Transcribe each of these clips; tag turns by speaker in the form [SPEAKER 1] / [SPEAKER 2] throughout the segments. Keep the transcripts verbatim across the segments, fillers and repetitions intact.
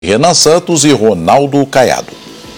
[SPEAKER 1] Renan Santos e Ronaldo Caiado.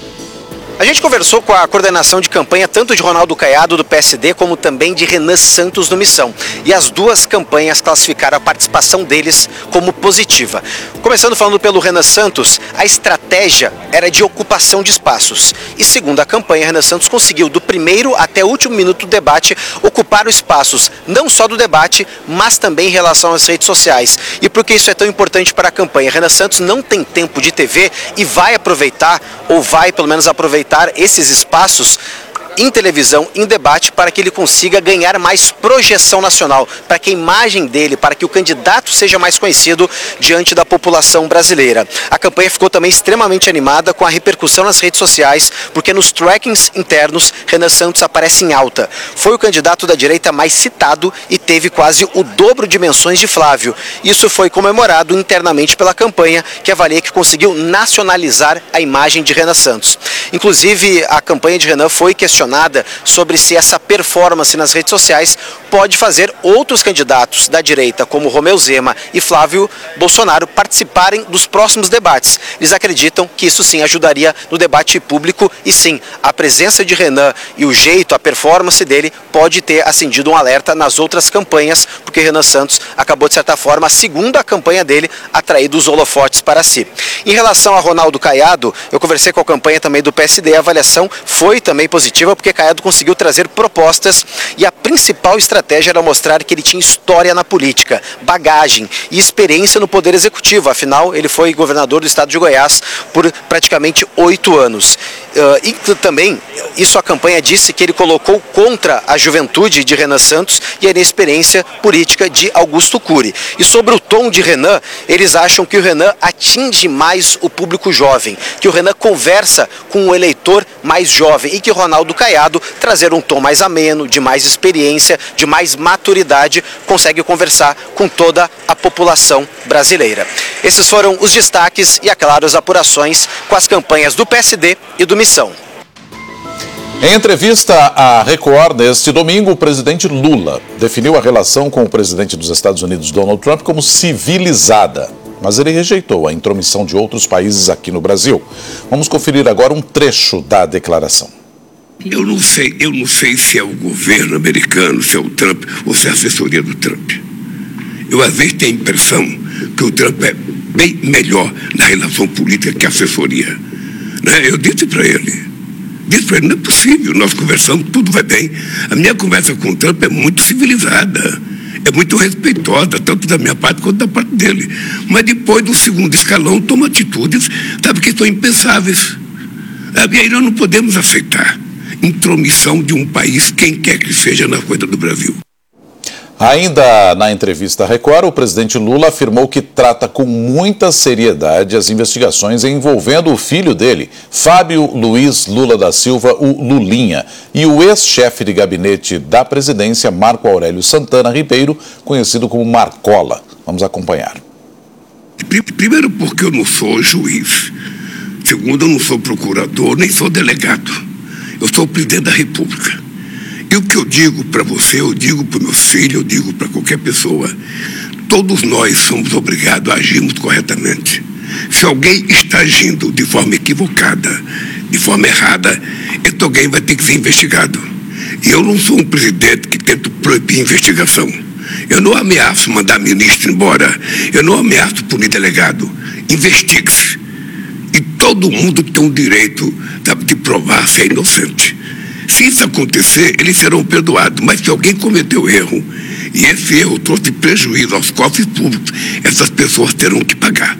[SPEAKER 2] A gente conversou com a coordenação de campanha tanto de Ronaldo Caiado do P S D como também de Renan Santos do Missão. E as duas campanhas classificaram a participação deles como positiva. Começando falando pelo Renan Santos, a estratégia era de ocupação de espaços. E segundo a campanha, Renan Santos conseguiu do primeiro até o último minuto do debate ocupar os espaços, não só do debate, mas também em relação às redes sociais. E por que isso é tão importante para a campanha? Renan Santos não tem tempo de T V e vai aproveitar, ou vai pelo menos aproveitar esses espaços em televisão, em debate, para que ele consiga ganhar mais projeção nacional, para que a imagem dele, para que o candidato seja mais conhecido diante da população brasileira. A campanha ficou também extremamente animada com a repercussão nas redes sociais, porque nos trackings internos, Renan Santos aparece em alta. Foi o candidato da direita mais citado e teve quase o dobro de menções de Flávio. Isso foi comemorado internamente pela campanha, que avalia que conseguiu nacionalizar a imagem de Renan Santos. Inclusive, a campanha de Renan foi questionada sobre se essa performance nas redes sociais pode fazer outros candidatos da direita, como Romeu Zema e Flávio Bolsonaro, participarem dos próximos debates. Eles acreditam que isso sim ajudaria no debate público e sim, a presença de Renan e o jeito, a performance dele pode ter acendido um alerta nas outras campanhas, porque Renan Santos acabou, de certa forma, a segunda campanha dele, atraído os holofotes para si. Em relação a Ronaldo Caiado, eu conversei com a campanha também do P S D, a avaliação foi também positiva, porque Caiado conseguiu trazer propostas e a principal estratégia era mostrar que ele tinha história na política, bagagem e experiência no poder executivo. Afinal, ele foi governador do estado de Goiás por praticamente oito anos. Uh, e também, isso a campanha disse que ele colocou contra a juventude de Renan Santos e a inexperiência política de Augusto Cury. E sobre o tom de Renan, eles acham que o Renan atinge mais o público jovem, que o Renan conversa com o eleitor mais jovem e que o Ronaldo Caiado, trazer um tom mais ameno, de mais experiência, de mais maturidade, consegue conversar com toda a população brasileira. Esses foram os destaques e, é claro, as apurações com as campanhas do P S D e do Missão.
[SPEAKER 1] Em entrevista à Record, neste domingo, o presidente Lula definiu a relação com o presidente dos Estados Unidos, Donald Trump, como civilizada. Mas ele rejeitou a intromissão de outros países aqui no Brasil. Vamos conferir agora um trecho da declaração.
[SPEAKER 3] Eu não sei, eu não sei se é o governo americano, se é o Trump ou se é a assessoria do Trump. Eu às vezes tenho a impressão que o Trump é bem melhor na relação política que a assessoria. Né? Eu disse para ele, disse para ele, não é possível, nós conversamos, tudo vai bem. A minha conversa com o Trump é muito civilizada, é muito respeitosa, tanto da minha parte quanto da parte dele. Mas depois do segundo escalão toma atitudes, sabe, que são impensáveis. E aí nós não podemos aceitar intromissão de um país, quem quer que seja, na coisa do Brasil.
[SPEAKER 1] Ainda na entrevista à Record, o presidente Lula afirmou que trata com muita seriedade as investigações envolvendo o filho dele, Fábio Luiz Lula da Silva, o Lulinha, e o ex-chefe de gabinete da presidência, Marco Aurélio Santana Ribeiro, conhecido como Marcola. Vamos acompanhar.
[SPEAKER 3] Primeiro, porque eu não sou juiz. Segundo, eu não sou procurador, nem sou delegado. Eu sou o presidente da República. E o que eu digo para você, eu digo para meus filhos, eu digo para qualquer pessoa, todos nós somos obrigados a agirmos corretamente. Se alguém está agindo de forma equivocada, de forma errada, esse alguém vai ter que ser investigado. E eu não sou um presidente que tenta proibir investigação. Eu não ameaço mandar ministro embora. Eu não ameaço punir delegado. Investigue-se. E todo mundo tem o direito de provar se é inocente. Se isso acontecer, eles serão perdoados. Mas se alguém cometeu erro, e esse erro trouxe prejuízo aos cofres públicos, essas pessoas terão que pagar.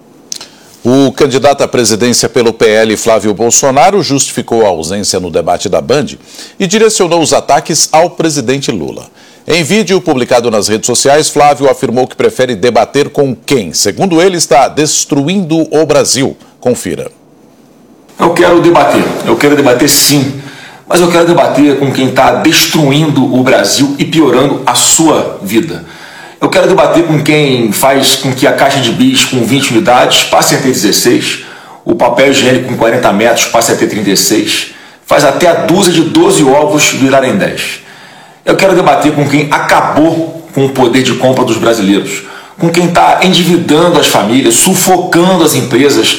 [SPEAKER 1] O candidato à presidência pelo P L, Flávio Bolsonaro, justificou a ausência no debate da Band e direcionou os ataques ao presidente Lula. Em vídeo publicado nas redes sociais, Flávio afirmou que prefere debater com quem, segundo ele, está destruindo o Brasil. Confira.
[SPEAKER 4] Eu quero debater, eu quero debater sim, mas eu quero debater com quem está destruindo o Brasil e piorando a sua vida. Eu quero debater com quem faz com que a caixa de bis com vinte unidades passe a ter dezesseis, o papel higiênico com quarenta metros passe a ter trinta e seis, faz até a dúzia de doze ovos virarem dez. Eu quero debater com quem acabou com o poder de compra dos brasileiros, com quem está endividando as famílias, sufocando as empresas